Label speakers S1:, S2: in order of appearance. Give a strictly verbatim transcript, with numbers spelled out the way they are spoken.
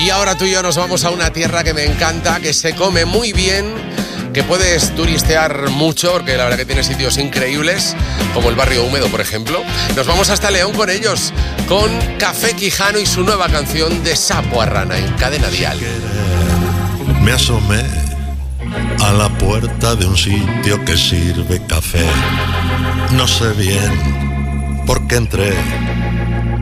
S1: Y ahora tú y yo nos vamos a una tierra que me encanta, que se come muy bien, que puedes turistear mucho, porque la verdad que tiene sitios increíbles, como el Barrio Húmedo, por ejemplo. Nos vamos hasta León con ellos, con Café Quijano y su nueva canción de Sapo a Rana en Cadena Dial.
S2: Me asomé a la puerta de un sitio que sirve café. No sé bien por qué entré,